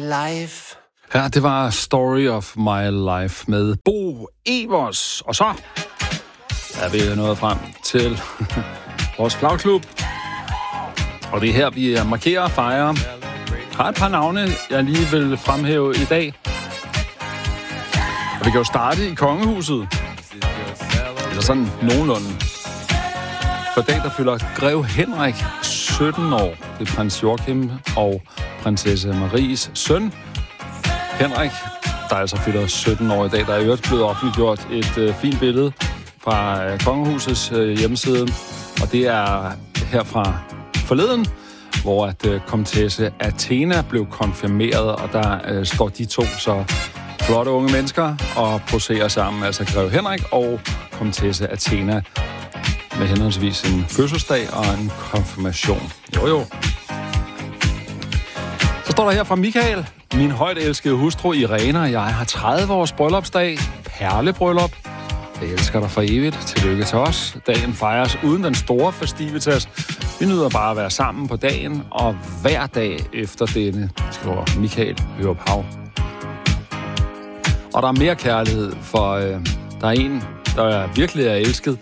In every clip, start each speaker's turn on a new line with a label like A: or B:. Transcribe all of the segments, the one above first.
A: life.
B: Ja, det var Story of My Life med Bo Evers. Og så er vi nået frem til vores flagklub. Og det er her, vi markerer og fejrer. Jeg har et par navne, jeg lige vil fremhæve i dag. Og vi kan jo starte i kongehuset. Eller sådan nogenlunde. For i dag, der fylder Grev Henrik 17 år. Det er prins Joachim og prinsesse Maries søn, Henrik, der altså fylder 17 år i dag. Der er i øvrigt blevet offentliggjort et fint billede fra kongehusets hjemmeside. Og det er herfra forleden, hvor at komtesse Athena blev konfirmeret. Og der står de to så flotte unge mennesker og poserer sammen. Altså Grev Henrik og komtesse Athena med henholdsvis en fødselsdag og en konfirmation. Jo. Så står der her fra Michael. Min højt elskede hustru Irene og jeg har 30 års bryllupsdag. Perlebryllup. Jeg elsker dig for evigt. Tillykke til os. Dagen fejres uden den store festivitas. Vi nyder bare at være sammen på dagen og hver dag efter denne, skriver Michael Hørup Hav. Og der er mere kærlighed, for der er en, der virkelig er elsket.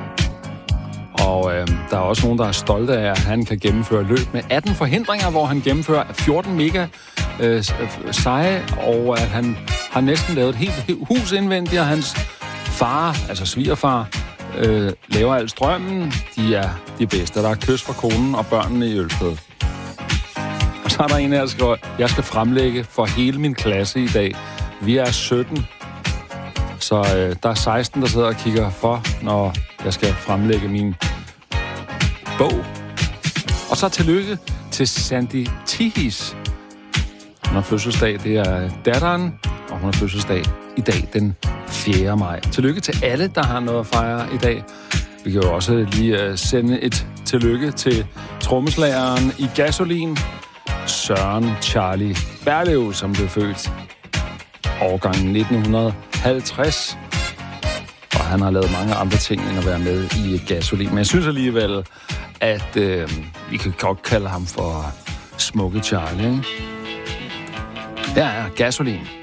B: Og der er også nogen, der er stolte af, at han kan gennemføre løb med 18 forhindringer, hvor han gennemfører 14 mega seje, og at han har næsten lavet et helt hus indvendigt, og hans far, altså svigerfar, laver al strømmen. De er de bedste. Der er kys fra konen og børnene i Ølsted. Og så er der en her, der skriver, jeg skal fremlægge for hele min klasse i dag. Vi er 17. Så der er 16, der sidder og kigger for, når jeg skal fremlægge min bog. Og så tillykke til Sandy Tihis. Hun har fødselsdag, det er datteren, og hun har fødselsdag i dag, den 4. maj. Tillykke til alle, der har noget at fejre i dag. Vi kan jo også lige sende et tillykke til trommeslageren i Gasolin, Søren Charlie Berlev, som blev født årgangen 1950. Og han har lavet mange andre ting, end at være med i Gasolin. Men jeg synes alligevel, at vi kan godt kalde ham for Smukke Charlie, ikke? Her er Gasolin.